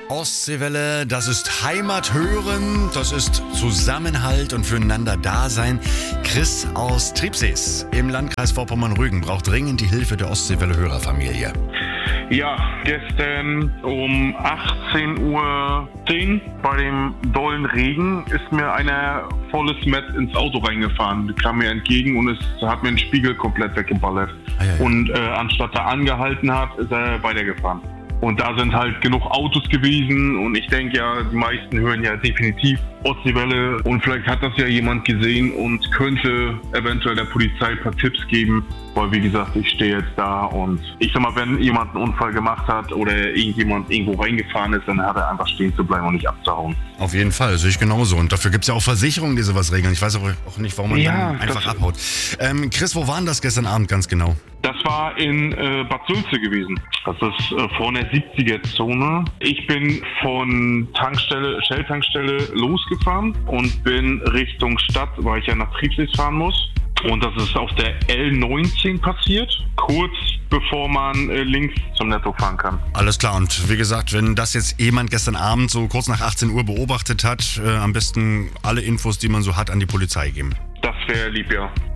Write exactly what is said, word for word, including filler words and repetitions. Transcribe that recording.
Ostseewelle, das ist Heimat hören, das ist Zusammenhalt und füreinander Dasein. Chris aus Tribsees im Landkreis Vorpommern-Rügen braucht dringend die Hilfe der Ostseewelle-Hörerfamilie. Ja, gestern um achtzehn Uhr zehn bei dem dollen Regen ist mir einer volles Met ins Auto reingefahren. Der kam mir entgegen und es hat mir den Spiegel komplett weggeballert. Ah, ja, ja. Und äh, anstatt er angehalten hat, ist er weitergefahren. Und da sind halt genug Autos gewesen und ich denke ja, die meisten hören ja definitiv Ostseewelle und vielleicht hat das ja jemand gesehen und könnte eventuell der Polizei ein paar Tipps geben, weil wie gesagt, ich stehe jetzt da und ich sag mal, wenn jemand einen Unfall gemacht hat oder irgendjemand irgendwo reingefahren ist, dann hat er einfach stehen zu bleiben und nicht abzuhauen. Auf jeden Fall, sehe ich genauso und dafür gibt es ja auch Versicherungen, die sowas regeln. Ich weiß auch, auch nicht, warum man ja, dann einfach das, abhaut. Ähm, Chris, wo war denn das gestern Abend ganz genau? Das war in äh, Bad Sülze gewesen. Das ist äh, vor der siebziger-Zone. Ich bin von Tankstelle, Shell-Tankstelle losgefahren und bin Richtung Stadt, weil ich ja nach Tribsees fahren muss. Und das ist auf der L neunzehn passiert, kurz bevor man äh, links zum Netto fahren kann. Alles klar, und wie gesagt, wenn das jetzt jemand gestern Abend so kurz nach achtzehn Uhr beobachtet hat, äh, am besten alle Infos, die man so hat, an die Polizei geben. Das wäre lieb, ja.